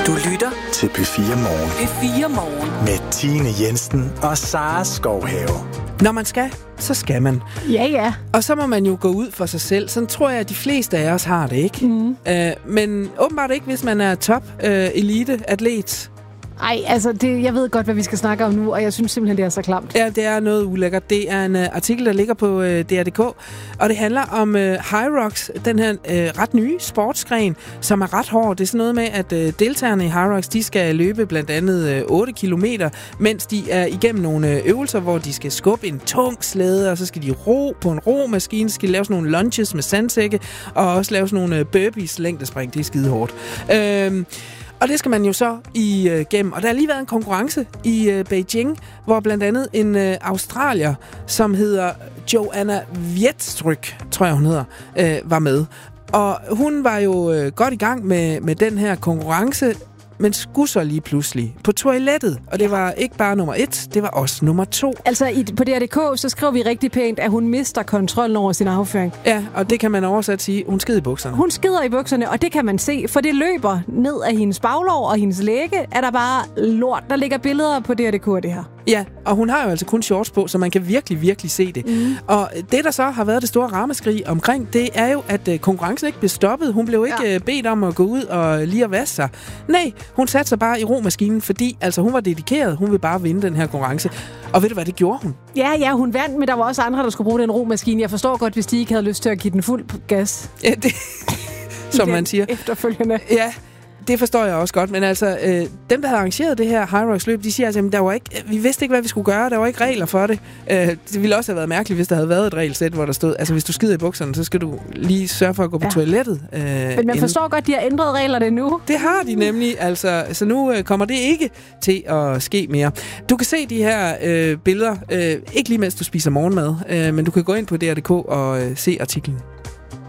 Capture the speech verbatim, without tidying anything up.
Du lytter til P fire Morgen. P fire Morgen. Med Tine Jensen og Sara Skovhave. Når man skal, så skal man. Ja, ja. Og så må man jo gå ud for sig selv. Sådan tror jeg, at de fleste af os har det, ikke? Mm. Øh, men åbenbart ikke, hvis man er top øh, elite-atlet. Ej, altså, det, jeg ved godt, hvad vi skal snakke om nu, og jeg synes simpelthen, det er så klamt. Ja, det er noget ulækkert. Det er en uh, artikel, der ligger på uh, D R punktum d k, og det handler om uh, Hyrox, den her uh, ret nye sportsgren, som er ret hård. Det er sådan noget med, at uh, deltagerne i Hyrox, de skal løbe blandt andet uh, otte kilometer, mens de er igennem nogle uh, øvelser, hvor de skal skubbe en tung slæde, og så skal de ro på en romaskine, skal de lave sådan nogle lunges med sandsække, og også lave sådan nogle uh, burpees længdespring. Det er skide hårdt. Uh, Og det skal man jo så igennem. Og der har lige været en konkurrence i øh, Beijing, hvor blandt andet en øh, australier, som hedder Joanna Wietstrup, tror jeg hun hedder, øh, var med. Og hun var jo øh, godt i gang med, med den her konkurrence, men skulle så lige pludselig på toilettet. Og det var ikke bare nummer et, det var også nummer to. Altså i, på D R punktum d k, så skriver vi rigtig pænt, at hun mister kontrollen over sin afføring. Ja, og det kan man oversat sige, hun skider i bukserne. Hun skider i bukserne, og det kan man se, for det løber ned af hendes baglov og hendes læge, er der bare lort. Der ligger billeder på D R punktum d k af det her. Ja, og hun har jo altså kun shorts på, så man kan virkelig, virkelig se det. Mm. Og det, der så har været det store ramaskrig omkring, det er jo, at uh, konkurrencen ikke blev stoppet. Hun blev ikke ja. uh, bedt om at gå ud og lige at vaske sig. Nej, hun satte sig bare i romaskinen, fordi altså, hun var dedikeret. Hun ville bare vinde den her konkurrence. Og ved du hvad, det gjorde hun? Ja, ja, hun vandt, men der var også andre, der skulle bruge den romaskine. Jeg forstår godt, hvis de ikke havde lyst til at give den fuld gas. Ja, det som man siger. Efterfølgende. Ja. Det forstår jeg også godt, men altså, øh, dem, der havde arrangeret det her Hyrox-løb, de siger altså, at der var ikke, vi vidste ikke, hvad vi skulle gøre, der var ikke regler for det. Øh, det ville også have været mærkeligt, hvis der havde været et regelsæt, hvor der stod, altså hvis du skider i bukserne, så skal du lige sørge for at gå på ja. toilettet. Øh, men man forstår inden. Godt, de har ændret reglerne nu. Det har de nemlig, altså, så nu øh, kommer det ikke til at ske mere. Du kan se de her øh, billeder, øh, ikke lige mens du spiser morgenmad, øh, men du kan gå ind på D R punktum d k og øh, se artiklen.